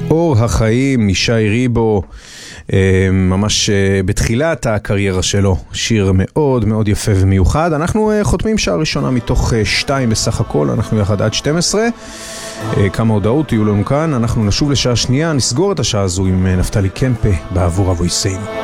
אור החיים משי ריבו, ממש בתחילת הקריירה שלו, שיר מאוד מאוד יפה ומיוחד. אנחנו חותמים שעה ראשונה מתוך 2 בסך הכל, אנחנו יחד עד 12. כמה הודעות יהיו לנו כאן, אנחנו נשוב לשעה שנייה, נסגור את השעה הזו עם נפתלי קמפה בעבור אבויסנו.